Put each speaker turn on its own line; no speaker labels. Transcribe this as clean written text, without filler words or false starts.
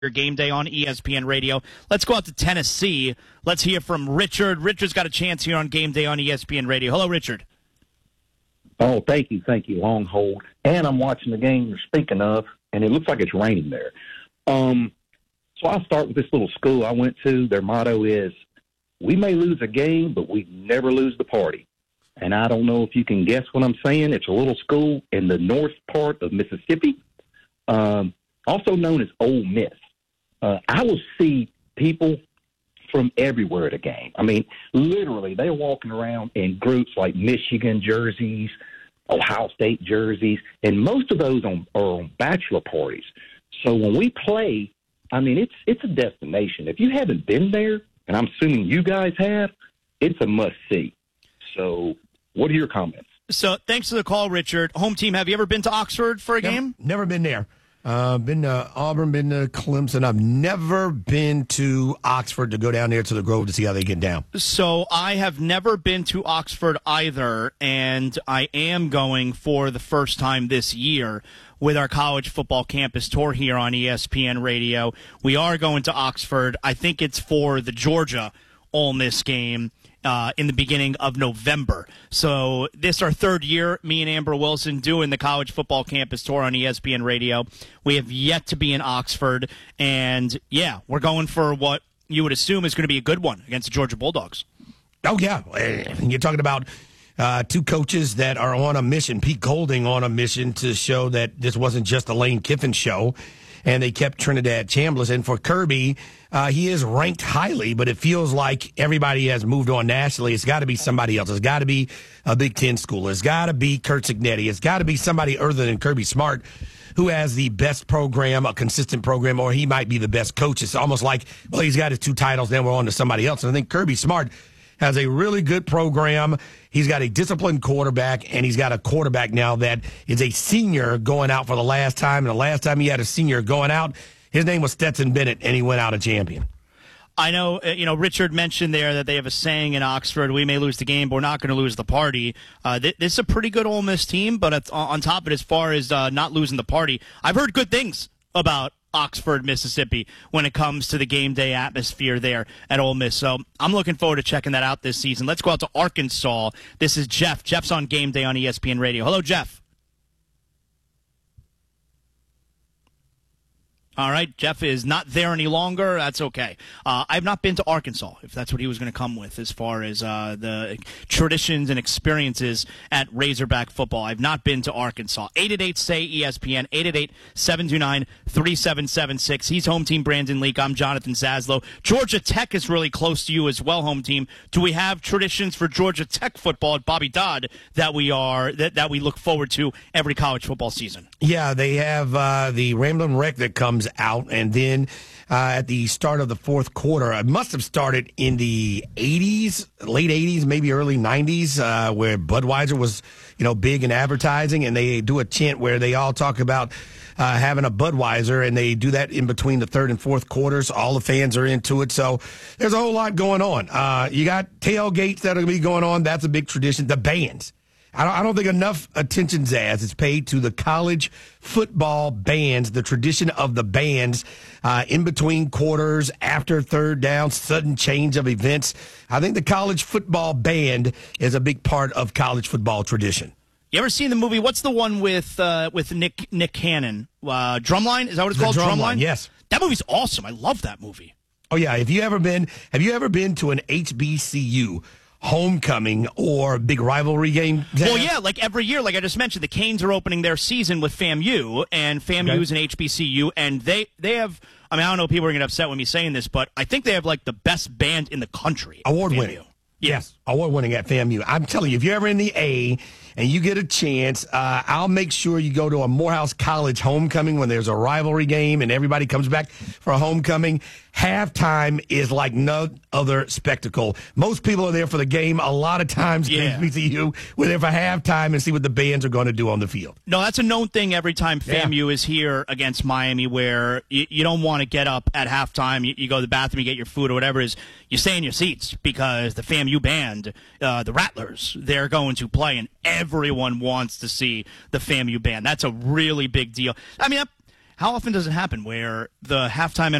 your game day on ESPN Radio. Let's go out to Tennessee. Let's hear from Richard. Richard's got a chance here on game day on ESPN Radio. Hello, Richard.
Oh, thank you. Long hold. And I'm watching the game you're speaking of, and it looks like it's raining there. So I'll start with this little school I went to. Their motto is, we may lose a game, but we never lose the party. And I don't know if you can guess what I'm saying. It's a little school in the north part of Mississippi, also known as Ole Miss. I will see people from everywhere at a game. I mean, literally, they're walking around in groups like Michigan jerseys, Ohio State jerseys, and most of those are on bachelor parties. So when we play, I mean, it's a destination. If you haven't been there, and I'm assuming you guys have, it's a must-see. So what are your comments?
So thanks for the call, Richard. Home team, have you ever been to Oxford for a game?
Never been there. Been to Auburn, been to Clemson. I've never been to Oxford to go down there to the Grove to see how they get down.
So I have never been to Oxford either, and I am going for the first time this year with our college football campus tour here on ESPN Radio. We are going to Oxford. I think it's for the Georgia Ole Miss game in the beginning of November. So this is our third year, me and Amber Wilson, doing the college football campus tour on ESPN Radio. We have yet to be in Oxford, and yeah, we're going for what you would assume is going to be a good one against the Georgia Bulldogs.
Oh, yeah. You're talking about two coaches that are on a mission, Pete Golding on a mission to show that this wasn't just a Lane Kiffin show, and they kept Trinidad Chambliss. And for Kirby, he is ranked highly, but it feels like everybody has moved on nationally. It's got to be somebody else. It's got to be a Big Ten school. It's got to be Curt Cignetti. It's got to be somebody other than Kirby Smart who has the best program, a consistent program, or he might be the best coach. It's almost like, well, he's got his two titles, then we're on to somebody else. And I think Kirby Smart has a really good program. He's got a disciplined quarterback, and he's got a quarterback now that is a senior going out for the last time. And the last time he had a senior going out, his name was Stetson Bennett, and he went out a champion.
I know, Richard mentioned there that they have a saying in Oxford, we may lose the game, but we're not going to lose the party. This is a pretty good Ole Miss team, but it's on top of it, as far as not losing the party, I've heard good things about Oxford, Mississippi, when it comes to the game day atmosphere there at Ole Miss. So I'm looking forward to checking that out this season. Let's go out to Arkansas. This is Jeff. Jeff's on game day on ESPN Radio. Hello, Jeff. All right, Jeff is not there any longer. That's okay. I've not been to Arkansas, if that's what he was going to come with, as far as the traditions and experiences at Razorback football. I've not been to Arkansas. 888-SAY-ESPN, 888-729-3776. He's home team Brandon Leak. I'm Jonathan Zaslow. Georgia Tech is really close to you as well, home team. Do we have traditions for Georgia Tech football at Bobby Dodd that we look forward to every college football season?
Yeah, they have the Ramblin' Wreck that comes out, and then at the start of the fourth quarter, it must have started in the 80s, late 80s, maybe early 90s, where Budweiser was, big in advertising, and they do a chant where they all talk about having a Budweiser, and they do that in between the third and fourth quarters. All the fans are into it, so there's a whole lot going on. You got tailgates that are going to be going on. That's a big tradition. The bands. I don't think enough attention, Zaz, is paid to the college football bands, the tradition of the bands in between quarters, after third down, sudden change of events. I think the college football band is a big part of college football tradition.
You ever seen the movie? What's the one with Nick Cannon? Drumline? Is that what it's called?
Drumline? Yes.
That movie's awesome. I love that movie.
Oh yeah. Have you ever been to an HBCU homecoming or big rivalry game?
Well, yeah, like every year, like I just mentioned, the Canes are opening their season with FAMU, and FAMU is an HBCU, and they have, I don't know if people are going to get upset with me saying this, but I think they have like the best band in the country.
Award-winning. Yes, award-winning at FAMU. I'm telling you, if you're ever in the A and you get a chance, I'll make sure you go to a Morehouse College homecoming when there's a rivalry game and everybody comes back for a homecoming. Halftime is like no other spectacle. Most people are there for the game. A lot of times, HBCU, we're there for halftime and see what the bands are going to do on the field.
No, that's a known thing every time FAMU is here against Miami, where you don't want to get up at halftime. You go to the bathroom, you get your food or whatever it is. You stay in your seats because the FAMU band, the Rattlers, they're going to play, and everyone wants to see the FAMU band. That's a really big deal. how often does it happen where the halftime